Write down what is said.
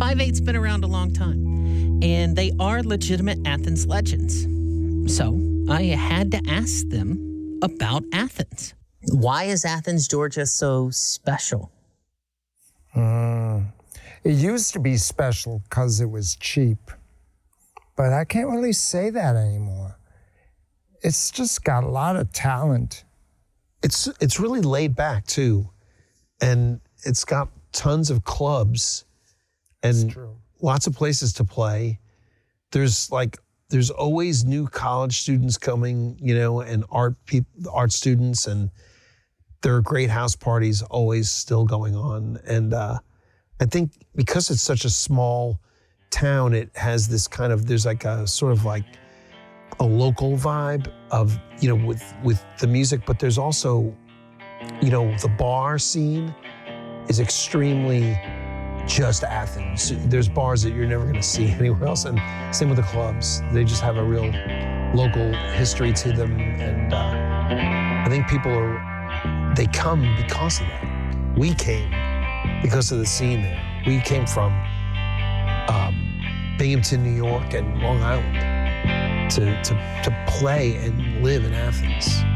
5/8's been around a long time, and they are legitimate Athens legends. So I had to ask them about Athens. Why is Athens, Georgia so special? It used to be special because it was cheap, but I can't really say that anymore. It's just got a lot of talent. It's really laid back too, and it's got tons of clubs and lots of places to play. There's always new college students coming, and art students, and there are great house parties always still going on. And I think because it's such a small town, it has this there's like a sort of like a local vibe of, with the music, but there's also, the bar scene is extremely just Athens. There's bars that you're never gonna see anywhere else, and same with the clubs. They just have a real local history to them, and I think they come because of that. We came because of the scene there. We came from Binghamton, New York, and Long Island to play and live in Athens.